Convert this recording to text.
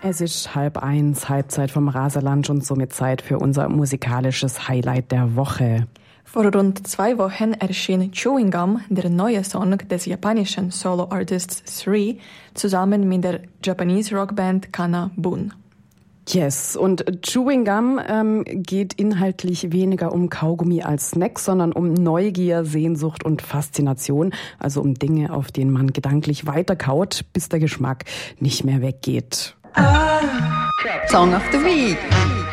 Es ist 12:30, Halbzeit vom Raserland und somit Zeit für unser musikalisches Highlight der Woche. Vor rund 2 Wochen erschien Chewing Gum, der neue Song des japanischen Solo-Artists Three, zusammen mit der Japanese Rockband Kana Bun. Yes, und Chewing Gum geht inhaltlich weniger um Kaugummi als Snack, sondern um Neugier, Sehnsucht und Faszination, also um Dinge, auf denen man gedanklich weiterkaut, bis der Geschmack nicht mehr weggeht. Song of the Week.